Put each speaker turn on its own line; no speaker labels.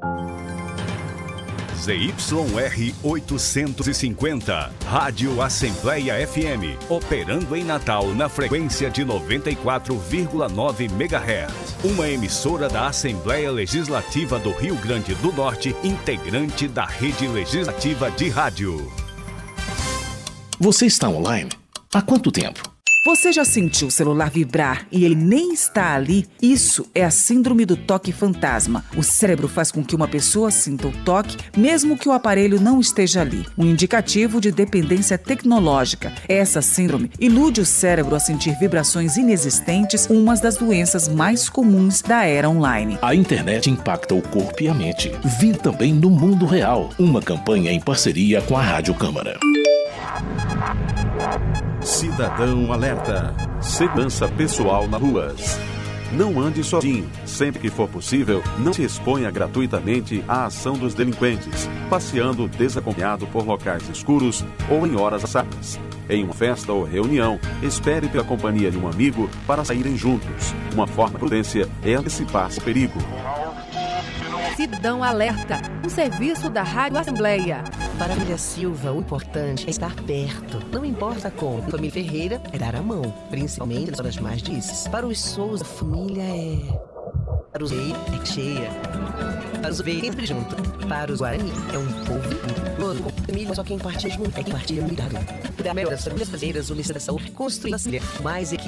ZYR 850, Rádio Assembleia FM, operando em Natal na frequência de 94,9 MHz. Uma emissora da Assembleia Legislativa do Rio Grande do Norte, integrante da Rede Legislativa de Rádio.
Você está online? Há quanto tempo?
Você já sentiu o celular vibrar e ele nem está ali? Isso é a síndrome do toque fantasma. O cérebro faz com que uma pessoa sinta o toque, mesmo que o aparelho não esteja ali. Um indicativo de dependência tecnológica. Essa síndrome ilude o cérebro a sentir vibrações inexistentes, uma das doenças mais comuns da era online.
A internet impacta o corpo e a mente. Vi também no mundo real. Uma campanha em parceria com a Rádio Câmara.
Cidadão Alerta. Segurança pessoal nas ruas. Não ande sozinho. Sempre que for possível, não se exponha gratuitamente à ação dos delinquentes, passeando desacompanhado por locais escuros ou em horas assadas. Em uma festa ou reunião, espere pela companhia de um amigo para saírem juntos. Uma forma de prudência é antecipar-se ao perigo.
Cidadão Alerta, um serviço da Rádio Assembleia.
Para a família Silva, o importante é estar perto. Não importa como. A família Ferreira é dar a mão, principalmente nas horas mais difíceis. Para os Souza, a família é... Para os Rei, é cheia. Para os Veia, sempre junto. Para os Guarani, é um povo todo. Com família, só quem partilha junto é quem partilha ligado. Da melhor das famílias brasileiras, o Ministério da Saúde construiu a família mais equilibrada.